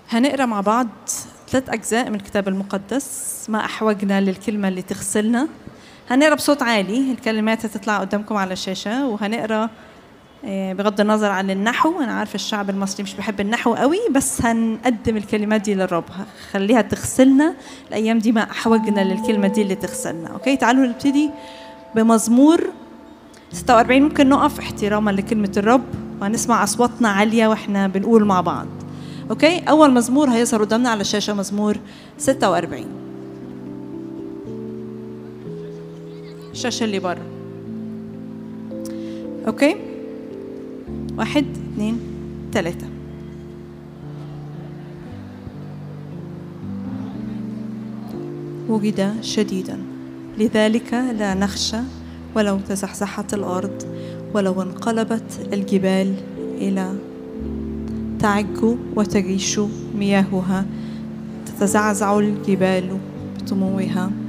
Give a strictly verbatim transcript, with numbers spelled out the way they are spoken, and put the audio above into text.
هنقرأ مع بعض ثلاث أجزاء من الكتاب المقدس. ما أحوجنا للكلمة اللي تغسلنا. هنقرأ بصوت عالي، الكلمات هتطلع قدامكم على الشاشة، وهنقرأ بغض النظر عن النحو. أنا عارفة الشعب المصري مش بيحب النحو قوي، بس هنقدم الكلمات دي للرب، خليها تغسلنا الأيام دي. ما أحوجنا للكلمة دي اللي تغسلنا. أوكي، تعالوا نبتدي بمزمور ستة وأربعين. ممكن نقف احتراما لكلمة الرب وهنسمع أصواتنا عالية وإحنا بنقول مع بعض. أوكي، أول مزمور هيظهر قدامنا على الشاشة مزمور ستة وأربعين، الشاشة اللي بره. أوكي، واحد اثنين ثلاثة. وجد شديدا، لذلك لا نخشى ولو تزحزحت الأرض ولو انقلبت الجبال إلى تعج وتجيش مياهها، تتزعزع الجبال بطموها